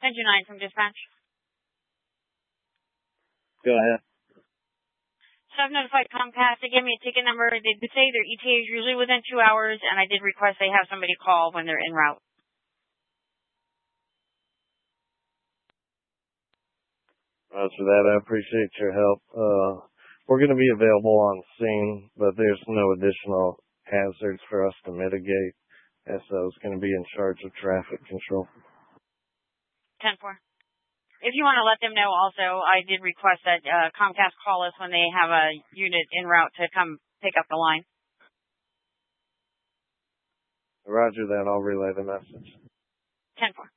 Engine 9 from dispatch. Go ahead. So I've notified Comcast. They gave me a ticket number. They did say their ETA is usually within 2 hours, and I did request they have somebody call when they're en route. For that, I appreciate your help. We're going to be available on scene, but there's no additional hazards for us to mitigate. SO is going to be in charge of traffic control. 10-4. If you want to let them know also, I did request that Comcast call us when they have a unit en route to come pick up the line. Roger that. I'll relay the message. 10-4.